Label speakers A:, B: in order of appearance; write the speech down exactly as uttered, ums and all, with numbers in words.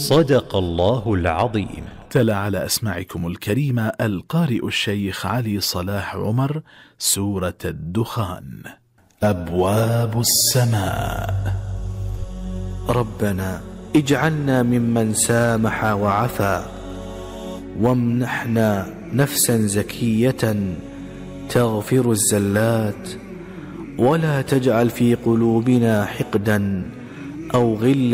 A: صدق الله العظيم.
B: تلا على أسماعكم الكريمة القارئ الشيخ علي صلاح عمر سورة الدخان. أبواب السماء.
C: ربنا اجعلنا ممن سامح وعفا، وامنحنا نفسا زكية تغفر الزلات، ولا تجعل في قلوبنا حقدا أو غلا